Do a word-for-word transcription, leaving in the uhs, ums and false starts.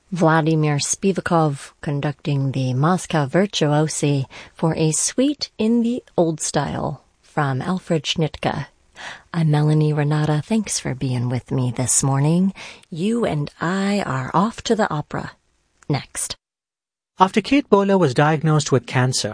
Vladimir Spivakov conducting the Moscow Virtuosi for a suite in the old style from Alfred Schnittke. I'm Melanie Renata. Thanks for being with me this morning. You and I are off to the opera. Next. After Kate Bowler was diagnosed with cancer,